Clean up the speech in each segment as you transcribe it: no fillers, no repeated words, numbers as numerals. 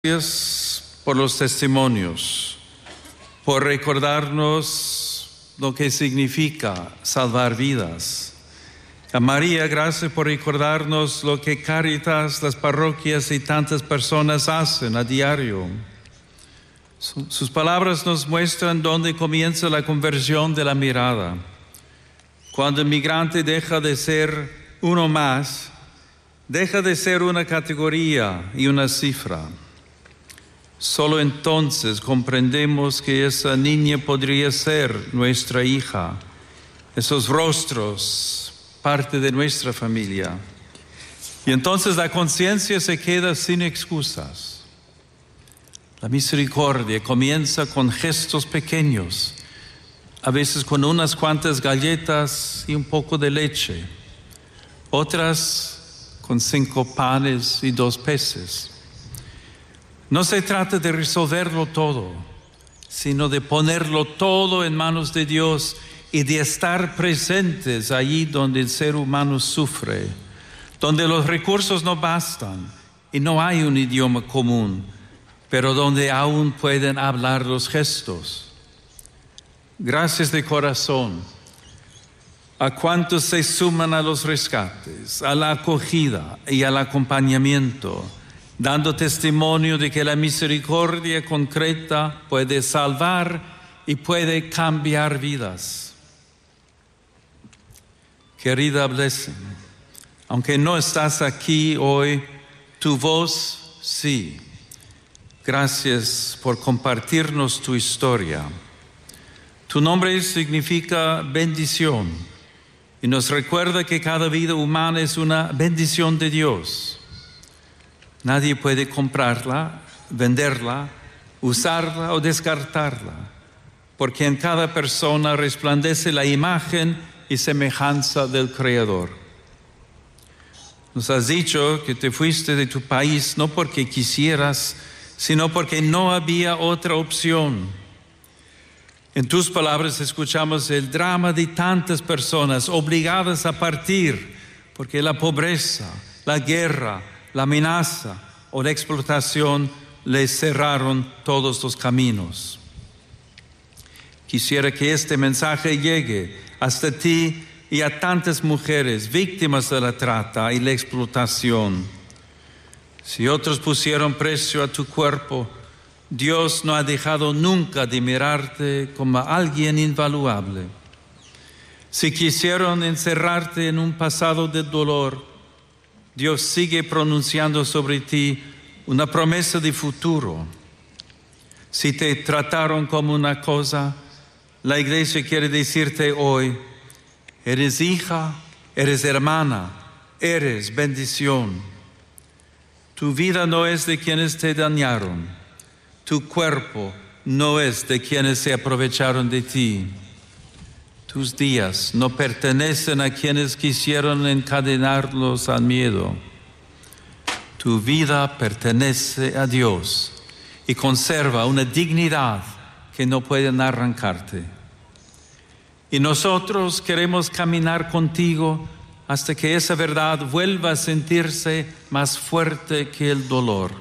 Gracias por los testimonios, por recordarnos lo que significa salvar vidas. A María, gracias por recordarnos lo que Cáritas, las parroquias y tantas personas hacen a diario. Sus palabras nos muestran dónde comienza la conversión de la mirada. Cuando el migrante deja de ser uno más, deja de ser una categoría y una cifra. Solo entonces comprendemos que esa niña podría ser nuestra hija, esos rostros, parte de nuestra familia. Y entonces la conciencia se queda sin excusas. La misericordia comienza con gestos pequeños, a veces con unas cuantas galletas y un poco de leche, otras con 5 panes y 2 peces. No se trata de resolverlo todo, sino de ponerlo todo en manos de Dios y de estar presentes allí donde el ser humano sufre, donde los recursos no bastan y no hay un idioma común, pero donde aún pueden hablar los gestos. Gracias de corazón a cuantos se suman a los rescates, a la acogida y al acompañamiento, dando testimonio de que la misericordia concreta puede salvar y puede cambiar vidas. Querida Blessing, aunque no estás aquí hoy, tu voz sí. Gracias por compartirnos tu historia. Tu nombre significa bendición y nos recuerda que cada vida humana es una bendición de Dios. Nadie puede comprarla, venderla, usarla o descartarla, porque en cada persona resplandece la imagen y semejanza del Creador. Nos has dicho que te fuiste de tu país no porque quisieras, sino porque no había otra opción. En tus palabras escuchamos el drama de tantas personas obligadas a partir, porque la pobreza, la guerra, la amenaza o la explotación les cerraron todos los caminos. Quisiera que este mensaje llegue hasta ti y a tantas mujeres víctimas de la trata y la explotación. Si otros pusieron precio a tu cuerpo, Dios no ha dejado nunca de mirarte como a alguien invaluable. Si quisieron encerrarte en un pasado de dolor, Dios sigue pronunciando sobre ti una promesa de futuro. Si te trataron como una cosa, la Iglesia quiere decirte hoy, eres hija, eres hermana, eres bendición. Tu vida no es de quienes te dañaron, tu cuerpo no es de quienes se aprovecharon de ti. Tus días no pertenecen a quienes quisieron encadenarlos al miedo. Tu vida pertenece a Dios y conserva una dignidad que no pueden arrancarte. Y nosotros queremos caminar contigo hasta que esa verdad vuelva a sentirse más fuerte que el dolor.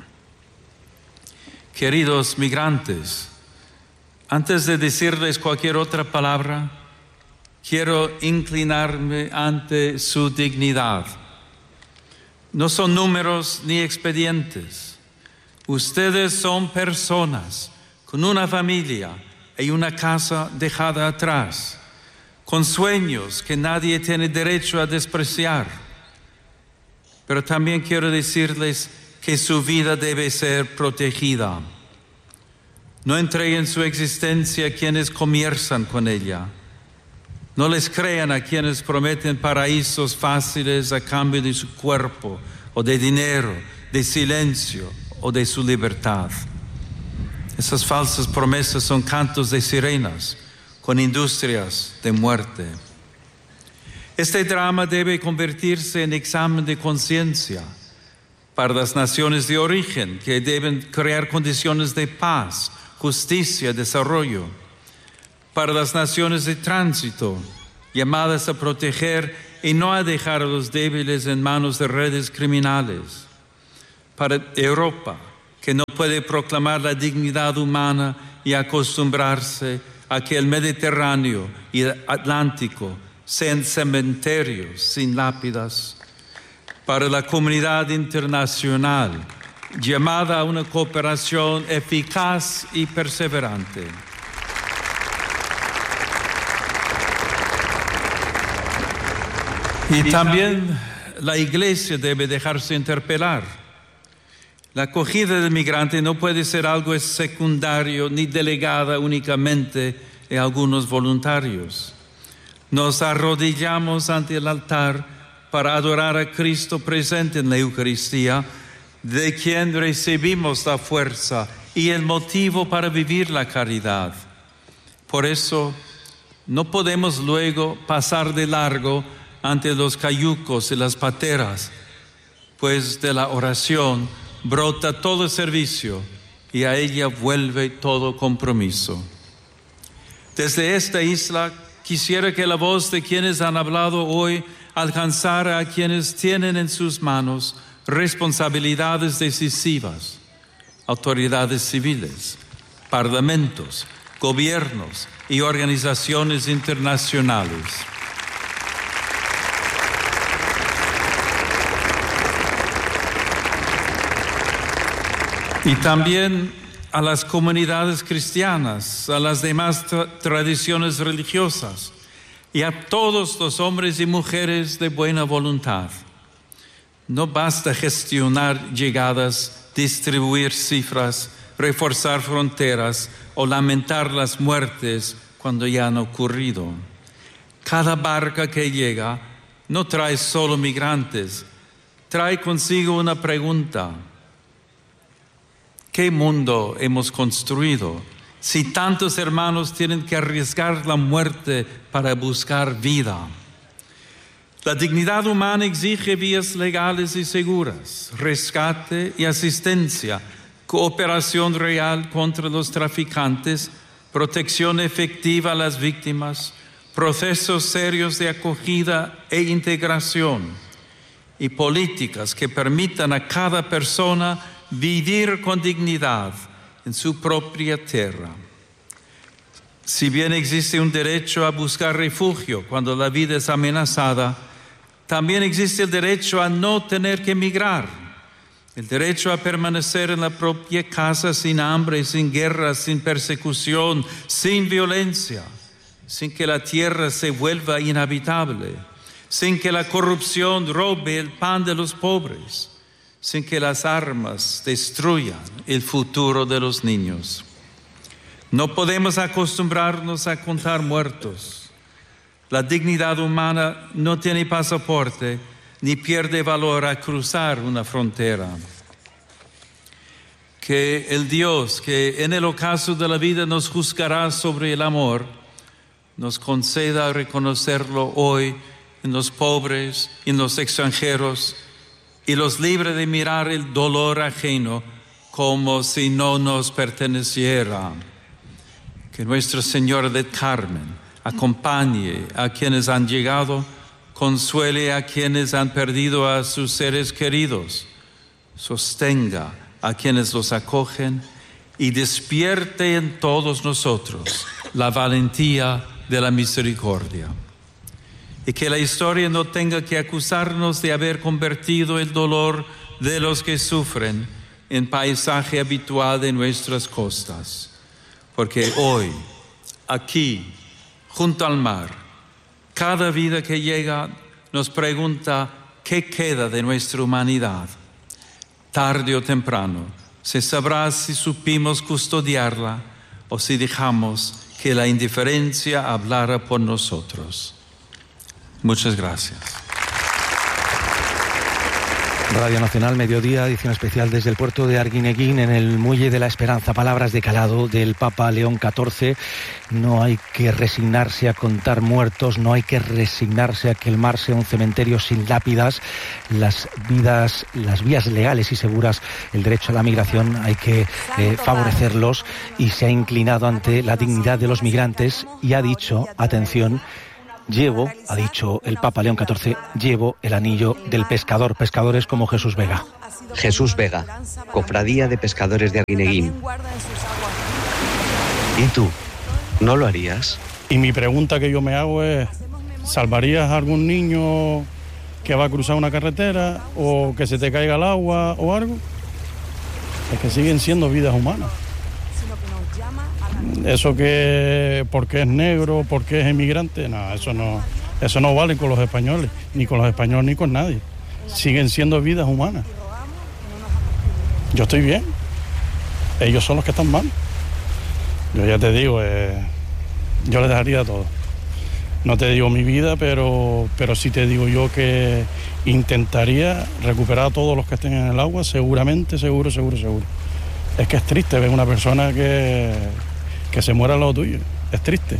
Queridos migrantes, antes de decirles cualquier otra palabra, quiero inclinarme ante su dignidad. No son números ni expedientes. Ustedes son personas con una familia y una casa dejada atrás, con sueños que nadie tiene derecho a despreciar. Pero también quiero decirles que su vida debe ser protegida. No entreguen su existencia a quienes comienzan con ella. No les crean a quienes prometen paraísos fáciles a cambio de su cuerpo, o de dinero, de silencio, o de su libertad. Esas falsas promesas son cantos de sirenas, con industrias de muerte. Este drama debe convertirse en examen de conciencia para las naciones de origen, que deben crear condiciones de paz, justicia, desarrollo. Para las naciones de tránsito, llamadas a proteger y no a dejar a los débiles en manos de redes criminales. Para Europa, puede proclamar la dignidad humana y acostumbrarse a que el Mediterráneo y el Atlántico sean cementerios sin lápidas. Para la comunidad internacional, llamada a una cooperación eficaz y perseverante. Y también la Iglesia debe dejarse interpelar. La acogida del migrante no puede ser algo secundario ni delegada únicamente en algunos voluntarios. Nos arrodillamos ante el altar para adorar a Cristo presente en la Eucaristía, de quien recibimos la fuerza y el motivo para vivir la caridad. Por eso, no podemos luego pasar de largo ante los cayucos y las pateras, pues de la oración brota todo servicio y a ella vuelve todo compromiso. Desde esta isla quisiera que la voz de quienes han hablado hoy alcanzara a quienes tienen en sus manos responsabilidades decisivas, autoridades civiles, parlamentos, gobiernos y organizaciones internacionales. Y también a las comunidades cristianas, a las demás tradiciones religiosas y a todos los hombres y mujeres de buena voluntad. No basta gestionar llegadas, distribuir cifras, reforzar fronteras o lamentar las muertes cuando ya han ocurrido. Cada barca que llega no trae solo migrantes, trae consigo una pregunta. ¿Qué mundo hemos construido si tantos hermanos tienen que arriesgar la muerte para buscar vida? La dignidad humana exige vías legales y seguras, rescate y asistencia, cooperación real contra los traficantes, protección efectiva a las víctimas, procesos serios de acogida e integración y políticas que permitan a cada persona vivir con dignidad en su propia tierra. Si bien existe un derecho a buscar refugio cuando la vida es amenazada, también existe el derecho a no tener que emigrar, el derecho a permanecer en la propia casa sin hambre, sin guerra, sin persecución, sin violencia, sin que la tierra se vuelva inhabitable, sin que la corrupción robe el pan de los pobres, sin que las armas destruyan el futuro de los niños. No podemos acostumbrarnos a contar muertos. La dignidad humana no tiene pasaporte ni pierde valor a cruzar una frontera. Que el Dios que en el ocaso de la vida nos juzgará sobre el amor, nos conceda reconocerlo hoy en los pobres, en los extranjeros, y los libre de mirar el dolor ajeno como si no nos perteneciera. Que Nuestra Señora del Carmen acompañe a quienes han llegado, consuele a quienes han perdido a sus seres queridos, sostenga a quienes los acogen y despierte en todos nosotros la valentía de la misericordia. Y que la historia no tenga que acusarnos de haber convertido el dolor de los que sufren en paisaje habitual de nuestras costas. Porque hoy, aquí, junto al mar, cada vida que llega nos pregunta qué queda de nuestra humanidad. Tarde o temprano se sabrá si supimos custodiarla o si dejamos que la indiferencia hablara por nosotros. Muchas gracias. Radio Nacional, mediodía, edición especial desde el puerto de Arguineguín, en el Muelle de la Esperanza. Palabras de calado del Papa León XIV. No hay que resignarse a contar muertos, no hay que resignarse a que el mar sea un cementerio sin lápidas. Las vías legales y seguras, el derecho a la migración, hay que favorecerlos, y se ha inclinado ante la dignidad de los migrantes y ha dicho, atención, ha dicho el Papa León XIV, llevo el anillo del pescador. Pescadores como Jesús Vega. Jesús Vega, Cofradía de Pescadores de Arguineguín. ¿Y tú? ¿No lo harías? Y mi pregunta que yo me hago es, ¿salvarías a algún niño que va a cruzar una carretera o que se te caiga al agua o algo? Es que siguen siendo vidas humanas. Eso que porque es negro, porque es emigrante, no, eso no vale con los españoles, ni con los españoles ni con nadie. Siguen siendo vidas humanas. Yo estoy bien, ellos son los que están mal. Yo ya te digo, yo les dejaría todo. No te digo mi vida, pero sí te digo yo que intentaría recuperar a todos los que estén en el agua, seguramente, seguro. Es que es triste ver una persona que se muera al lado tuyo, es triste.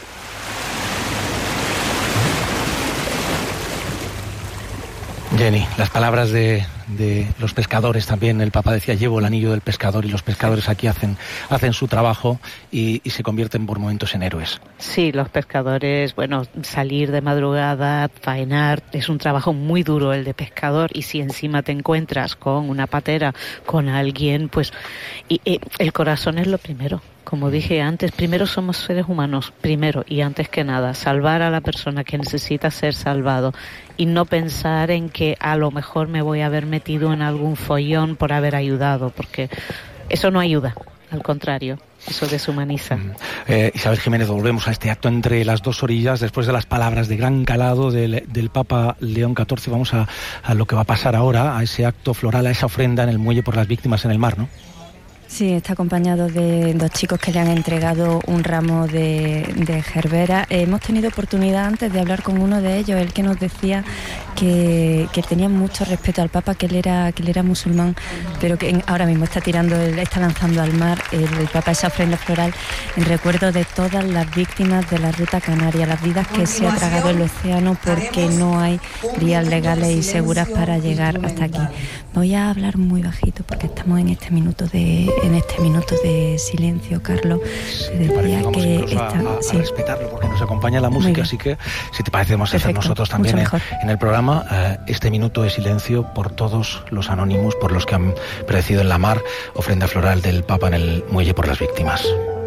Jenny, las palabras de los pescadores también. El Papa decía, llevo el anillo del pescador, y los pescadores aquí hacen su trabajo y se convierten por momentos en héroes. Sí, los pescadores, bueno, salir de madrugada, faenar, es un trabajo muy duro el de pescador, y si encima te encuentras con una patera, con alguien, pues y el corazón es lo primero. Como dije antes, primero somos seres humanos, primero y antes que nada, salvar a la persona que necesita ser salvado y no pensar en que a lo mejor me voy a haber metido en algún follón por haber ayudado, porque eso no ayuda, al contrario, eso deshumaniza. Isabel Jiménez, volvemos a este acto entre las dos orillas, después de las palabras de gran calado del Papa León XIV, vamos a lo que va a pasar ahora, a ese acto floral, a esa ofrenda en el muelle por las víctimas en el mar, ¿no? Sí, está acompañado de dos chicos que le han entregado un ramo de gerbera. Hemos tenido oportunidad antes de hablar con uno de ellos, el que nos decía que tenía mucho respeto al Papa, que él era musulmán, pero que ahora mismo está lanzando al mar el Papa esa ofrenda floral en recuerdo de todas las víctimas de la ruta canaria, las vidas que se ha tragado el océano porque no hay vías legales y seguras para llegar hasta aquí. Voy a hablar muy bajito porque estamos en este minuto de silencio, Carlos. A respetarlo porque nos acompaña la música, así que si te parece vamos a hacer nosotros también en el programa este minuto de silencio por todos los anónimos, por los que han perecido en la mar, ofrenda floral del Papa en el muelle por las víctimas.